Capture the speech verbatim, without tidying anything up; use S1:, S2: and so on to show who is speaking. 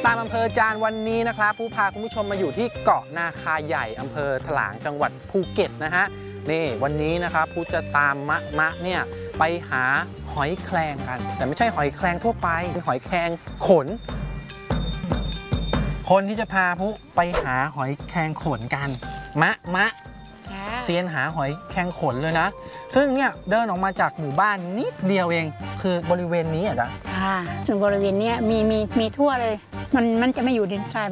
S1: ามอำเภอจานวันนี้นะครับผู้พาคุณผู้ชมมาอยู่ที่เกาะนาคาใหญ่อำเภอถลางจังหวัดภูเก็ตนะฮะนี่วันนี้นะครับผู้จะตามมะมะเนี่ยไปหาหอยแครงกันแต่ไม่ใช่หอยแครงทั่วไปเป็นหอยแครงขนคนที่จะพาผู้ไปหาหอยแครงขนกันมะมะเซียนหาหอยแครงขนเลยนะซึ่งเนี่ยเดินออกมาจากหมู่บ้านนิดเดียวเองคือบริเวณนี้อ่ะจ๊ะ
S2: ค่ะบริเวณนี้มีมีมีทั่วเลยมันมันจะไม่อยู่ดินทราย